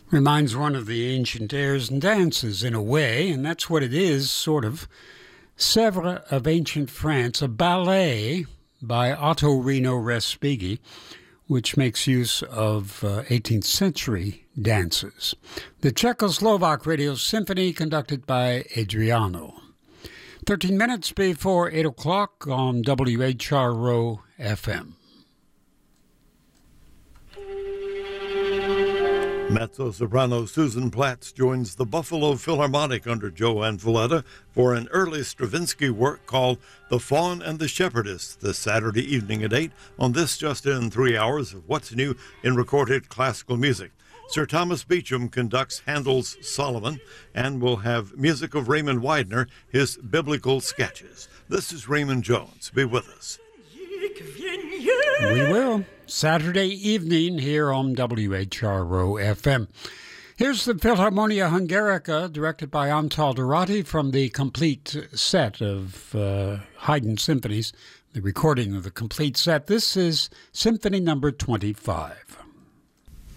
Reminds one of the ancient airs and dances in a way, and that's what it is, sort of. Sèvres of Ancient France, a ballet by Otto Rino Respighi, which makes use of 18th century dances. The Czechoslovak Radio Symphony, conducted by Adriano. 13 minutes before 8 o'clock on WHRO FM. Mezzo-soprano Susan Platts joins the Buffalo Philharmonic under Joanne Valletta for an early Stravinsky work called The Faun and the Shepherdess this Saturday evening at 8 on this just in 3 hours of what's new in recorded classical music. Sir Thomas Beecham conducts Handel's Solomon and will have music of Raymond Widener, his biblical sketches. This is Raymond Jones. Be with us. We will. Saturday evening here on WHRO FM. Here's the Philharmonia Hungarica, directed by Antal Dorati, from the complete set of Haydn symphonies, the recording of the complete set. This is Symphony number 25.